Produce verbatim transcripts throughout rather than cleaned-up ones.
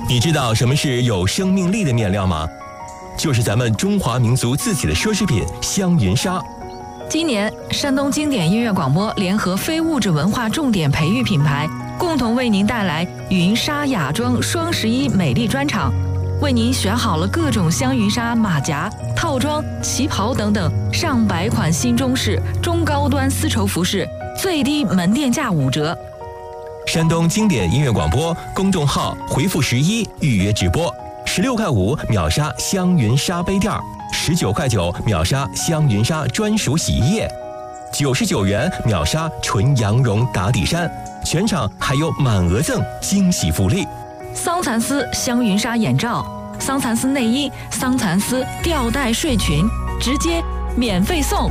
你知道什么是有生命力的面料吗？就是咱们中华民族自己的奢侈品香云纱。 今年，山东经典音乐广播联合非物质文化重点培育品牌，共同为您带来云纱雅装双十一美丽专场，为您选好了各种香云纱马甲、套装、旗袍等等上百款新中式、中高端丝绸服饰，最低门店价五折。 山东经典音乐广播公众号回复十一预约直播，十六块五秒杀香云纱杯垫，十九块九秒杀香云纱专属洗衣液，九十九元秒杀纯羊绒打底衫，全场还有满额赠惊喜福利。 桑蚕丝香云纱眼罩、桑蚕丝内衣、桑蚕丝吊带睡裙，直接免费送。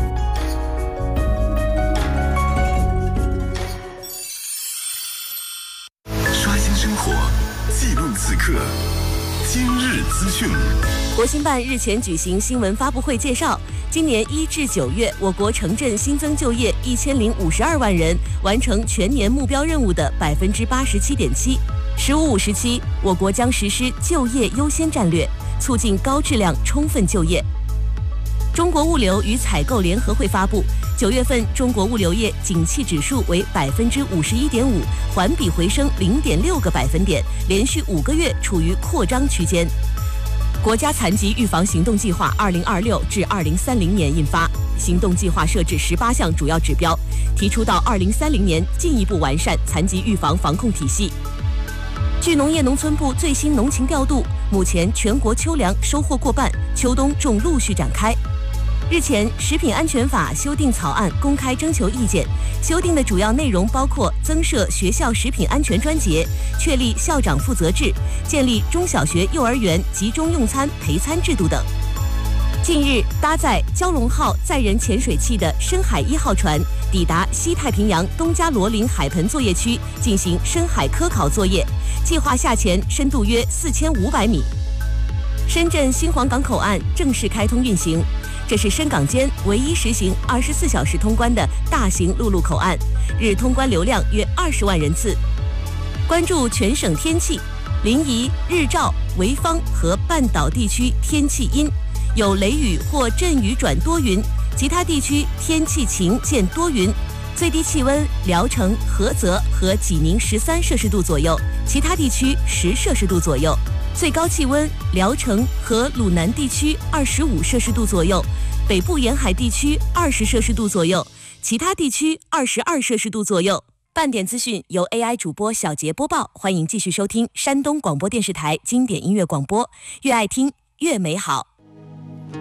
生活，记录此刻。今日资讯。 国新办日前举行新闻发布会介绍，今年一至九月，我国城镇新增就业一千零五十二万人，完成全年目标任务的百分之八十七点七。十五五时期，我国将实施就业优先战略，促进高质量充分就业。中国物流与采购联合会发布，九月份中国物流业景气指数为百分之五十一点五，环比回升零点六个百分点，连续五个月处于扩张区间。国家残疾预防行动计划二零二六至二零三零年印发，行动计划设置十八项主要指标，提出到二零三零年进一步完善残疾预防防控体系。据农业农村部最新农情调度，目前全国秋粮收获过半，秋冬种陆续展开。日前，《食品安全法》修订草案公开征求意见，修订的主要内容包括增设学校食品安全专节，确立校长负责制，建立中小学、幼儿园集中用餐陪餐制度等。近日，搭载蛟龙号载人潜水器的深海一号船抵达西太平洋东加罗林海盆作业区进行深海科考作业，计划下潜深度约四千五百米。深圳新皇岗口岸正式开通运行，这是深港间唯一实行二十四小时通关的大型陆路口岸，日通关流量约二十万人次。关注全省天气，临沂、日照、潍坊和半岛地区天气阴，有雷雨或阵雨转多云，其他地区天气晴见多云。最低气温，聊城、菏泽和济宁十三摄氏度左右，其他地区十摄氏度左右。最高气温，聊城和鲁南地区二十五摄氏度左右，北部沿海地区二十摄氏度左右，其他地区二十二摄氏度左右。半点资讯由 A I 主播小杰播报，欢迎继续收听山东广播电视台经典音乐广播，越爱听越美好。